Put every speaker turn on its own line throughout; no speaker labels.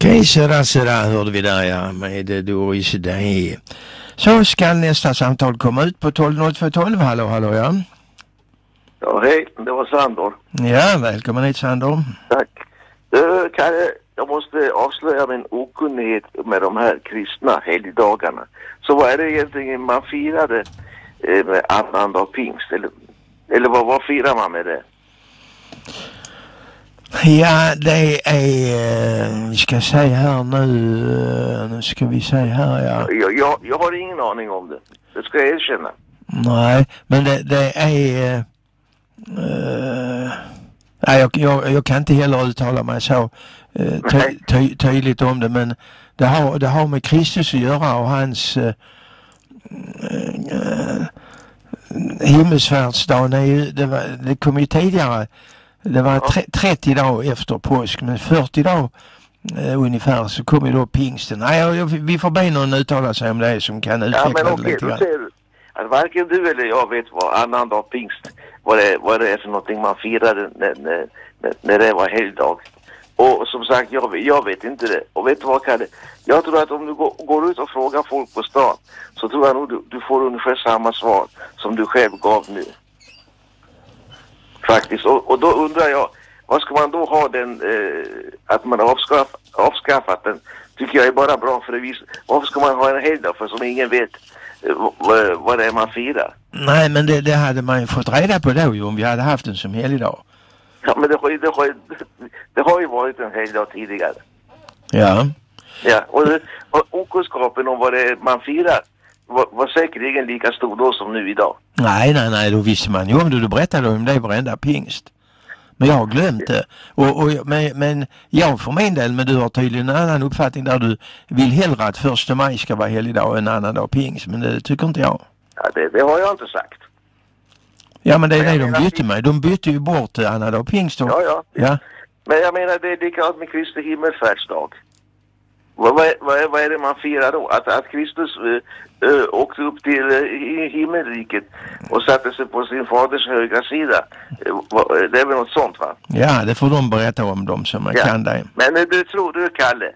Okej, sådär hörde vi där, ja, med Doris Day. Så ska nästa samtal komma ut på 120212. Hallå, ja.
Ja, hej, det var Sandor.
Ja, välkommen hit, Sandor.
Tack. Jag måste avslöja min okunnighet med de här kristna helgdagarna. Så vad är det egentligen man firade med annandag pingst? Eller vad firar man med det?
Ja, det är, vi ska säga här nu ska vi säga här, ja.
Jag har ingen aning om det. Det ska jag erkänna.
Nej, men det är, jag kan inte heller uttala mig så tydligt om det, men det har med Kristus att göra och hans himmelsfärdsdagen är ju, det kom ju tidigare. Det var 30 dagar efter påsk, men 40 dagar ungefär så kom ju då pingsten. Nej, vi får be någon uttala sig om det som kan utveckla det lite grann.
Ser du att varken du eller jag vet vad annandag pingst, vad det är för någonting man firade när det var helgdag. Och som sagt, jag vet inte det. Och vet du vad, Kalle? Jag tror att om du går ut och frågar folk på stan så tror jag nog du får ungefär samma svar som du själv gav nu. Faktiskt. Och då undrar jag, vad ska man då ha den, att man har avskaffat den, tycker jag är bara bra för det vis. Varför ska man ha en helgdag för som ingen vet vad det är man firar?
Nej, men det hade man ju fått reda på då ju om vi hade haft den som helgdag.
Ja, men det har ju varit en helgdag tidigare.
Ja.
Ja, och okunskapen om vad det är man firar var säkerligen lika stor då som nu idag.
Nej, då visste man ju om det. Du berättade om det varenda pingst. Men jag har glömt det. Men jag för min del, men du har tydligen en annan uppfattning där du vill hellre att 1 maj ska vara helgdag än annan dag pingst. Men det tycker inte jag.
Ja, det har jag inte sagt.
Ja, men det är det de bytte med. De bytte ju bort annandag och pingst. Ja.
Men jag menar, det är likadant med Kristi himmelsfärdsdag. Vad är det man firar då? Att Kristus åkte upp till himmelriket och satte sig på sin faders högra sida. Det är väl något sånt, va?
Ja, det får de berätta om dem som kan det.
Men du tror du, Kalle,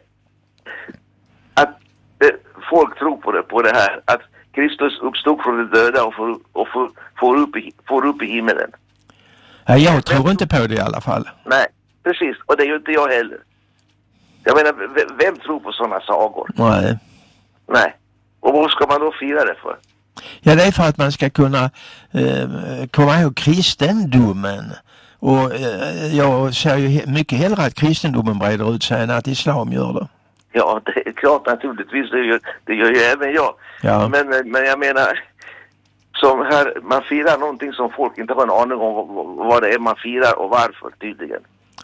att folk tror på det här, att Kristus uppstod från de döda och får upp i himmelen?
Ja, jag tror inte på det i alla fall.
Nej, precis. Och det är ju inte jag heller. Jag menar, vem tror på sådana sagor? Nej. Och vad ska man då fira det för?
Ja, det är för att man ska kunna komma ihåg kristendomen. Och jag ser ju mycket hellre att kristendomen breder ut sig än att islam gör det.
Ja, det är klart naturligtvis. Det gör ju även jag.
Ja.
Men jag menar, som här, man firar någonting som folk inte har en aning om vad det är man firar och varför tydligen.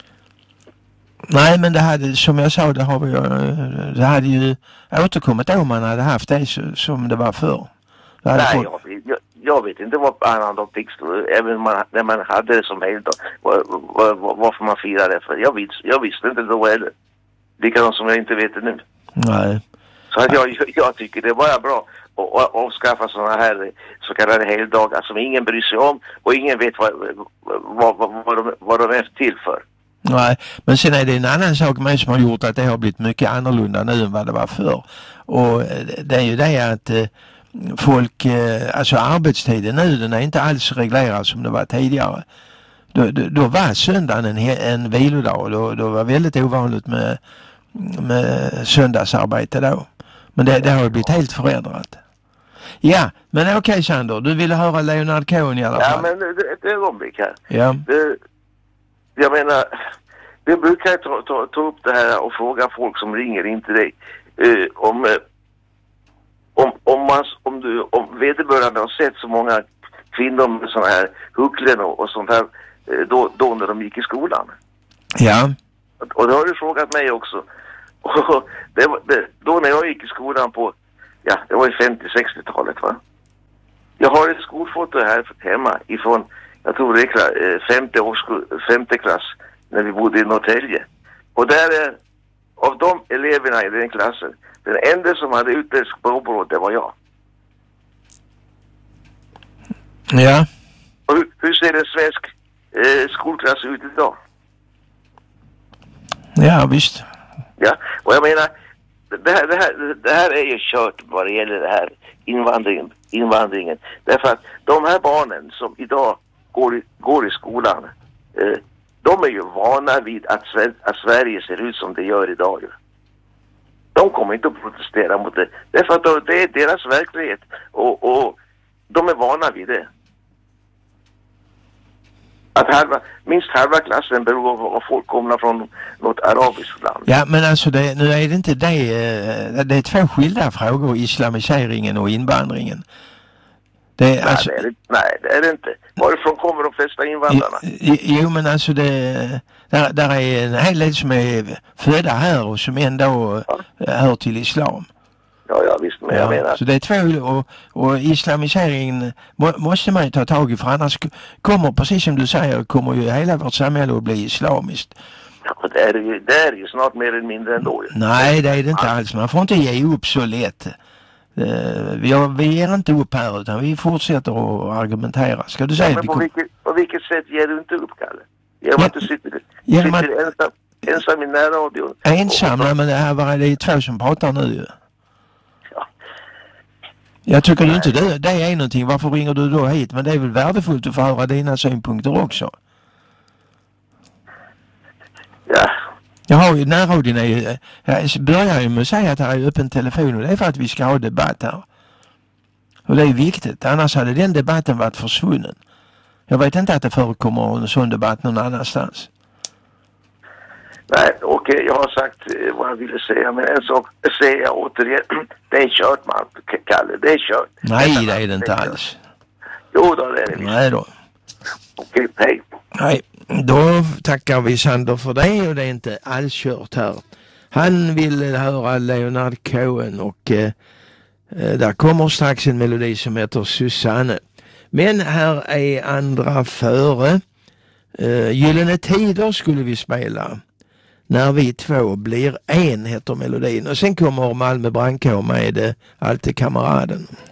Nej, men det hade, som jag sa, det hade ju återkommit om man hade haft det som det var förr.
Nej, jag vet inte vad annandag pingst, även när man hade det som helgdag, varför man firar det för. Jag visste inte då heller. Likadant som jag inte vet det nu.
Nej.
Så att jag tycker det är bara bra att avskaffa sådana här så kallade helgdagar som ingen bryr sig om och ingen vet vad de är till för. Nej,
men sen är det en annan sak med som har gjort att det har blivit mycket annorlunda nu än vad det var förr. Och det är ju det att folk, alltså arbetstiden nu, den är inte alls reglerad som det var tidigare. Då var söndagen en vilodag och då var väldigt ovanligt med söndagsarbete då. Men det har ju blivit helt förändrat. Ja, men okej, Sander, du ville höra Leonard Cohen i alla fall.
Ja, men ett ögonblick här.
Ja.
Jag menar, vi brukar ta upp det här och fråga folk som ringer in till dig om vederbörande har sett så många kvinnor med sådana här hucklen och sånt här då när de gick i skolan.
Ja.
Och det har du frågat mig också. Och då när jag gick i skolan på, det var i 50-60-talet, va? Jag har ett skolfoto här hemma ifrån, jag tror det är femte klass när vi bodde i Norrtälje. Och där är, av de eleverna i den klassen, den enda som hade utländsk språkbrott, det var jag.
Ja.
Och hur ser en svensk skolklass ut idag?
Ja, visst.
Ja, Och jag menar, det här är ju kört vad det gäller det här invandringen. Därför att de här barnen som idag går i skolan, de är ju vana vid att Sverige ser ut som det gör idag. De kommer inte att protestera mot det. Därför att det är deras verklighet. Och de är vana vid det. Att minst halva klassen beror på att folk kommer från något arabiskt land.
Ja, men alltså nu är det inte det. Det är två skilda frågor, islamiseringen och invandringen.
Nej, det är det inte. Varifrån kommer de flesta invandrarna?
Jo, men alltså där är en hel del som är födda här och som ändå hör till islam.
Ja, visst, men jag menar...
Så det är två, och islamiseringen måste man ju ta tag i, för annars kommer, precis som du säger, kommer ju hela vårt samhälle att bli islamiskt.
Ja, det är ju snart mer eller mindre ändå.
Nej, det är det inte alls. Man får inte ge upp så lätt. Vi ger inte upp här, utan vi fortsätter att argumentera. Ska du säga
på vilket sätt ger du inte upp, Kalle? Genom att du sitter ensam i närradion?
Ensam? Nej, men det är två som pratar nu ju. Ja. Jag tycker du inte det är någonting. Varför ringer du då hit? Men det är väl värdefullt att få höra dina synpunkter också.
Ja.
Jag har ju närradion, jag börjar ju med att säga att det är öppen telefon, och det är för att vi ska ha debatt här. Och det är viktigt, annars hade den debatten varit försvunnen. Jag vet inte att det förekommer en sån debatt någon annanstans.
Nej, okej, jag har sagt vad jag ville säga, men en sak säger jag återigen, det är kört, man, Kalle, det är kört.
Nej, det är det inte alls.
Jo då, det är det visst.
Nej då.
Okej, hej.
Nej, då tackar vi Sander för det, och det är inte alls kört här. Han vill höra Leonard Cohen, och där kommer strax en melodi som heter Susanne. Men här är andra före. Gyllene tider skulle vi spela. När vi två blir en heter melodin. Och sen kommer Malmö Brandkår med Alltid kameraden.